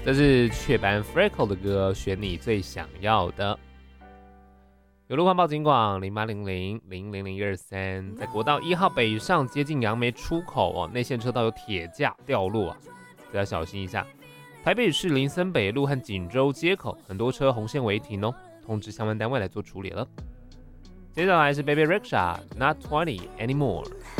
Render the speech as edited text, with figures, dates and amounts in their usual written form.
这是雀斑 Freckle 的歌，选你最想要的。有路况报警广0800000123，在国道1号北上接近杨梅出口内线车道有铁架掉落要小心一下。台北市林森北路和锦州街口很多车红线违停通知相关单位来做处理了。接下来是 Baby Rexha Not 20 Anymore。